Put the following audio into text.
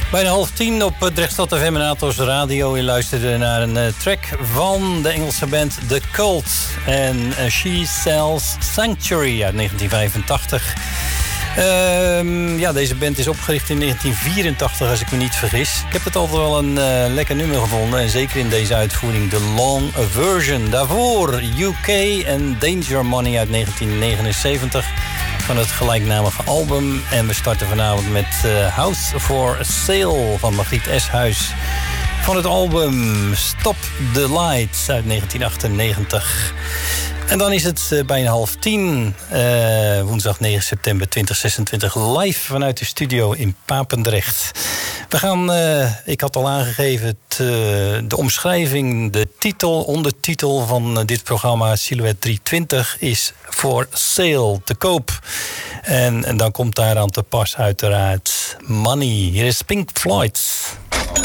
Bijna 9:30 op Drechtstad FM en Atos Radio. Je luisterde naar een track van de Engelse band The Cult. En She Sells Sanctuary uit 1985. Deze band is opgericht in 1984, als ik me niet vergis. Ik heb het altijd wel een lekker nummer gevonden. En zeker in deze uitvoering, de long version. Daarvoor UK en Danger Money uit 1979. Van het gelijknamige album. En we starten vanavond met House for Sale van Margriet Eshuis. Van het album Stop the Lights uit 1998. En dan is het bijna 9:30, woensdag 9 september 2026, live vanuit de studio in Papendrecht. We gaan, ik had al aangegeven, de omschrijving, de titel, ondertitel van dit programma, Silhouette 320, is for sale, te koop. En dan komt daaraan te pas uiteraard Money. Hier is Pink Floyd.